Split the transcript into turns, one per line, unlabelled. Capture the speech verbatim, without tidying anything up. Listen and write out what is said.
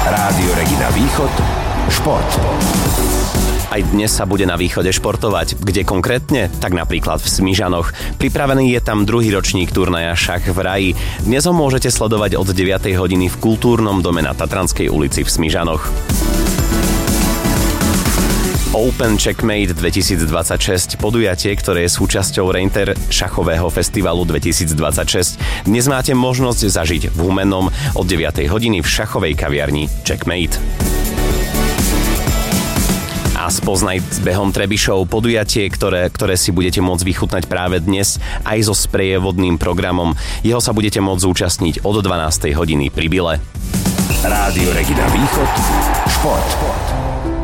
Rádio Regina Východ, šport.
Aj dnes sa bude na východe športovať. Kde konkrétne? Tak napríklad v Smižanoch. Pripravený je tam druhý ročník turnaja Šach v raji. Dnes ho môžete sledovať od deviatej hodiny v kultúrnom dome na Tatranskej ulici v Smižanoch. Open Checkmate dvetisícdvadsaťšesť, podujatie, ktoré je súčasťou Reinter šachového festivalu dvetisícdvadsaťšesť. Dnes máte možnosť zažiť v Humennom od deviatej hodiny v šachovej kaviarni Checkmate. A spoznaj s behom Trebišov, podujatie, ktoré, ktoré si budete môcť vychutnať práve dnes aj so sprievodným programom. Jeho sa budete môcť zúčastniť od dvanástej hodiny pri Bile.
Rádio Regina Východ, šport.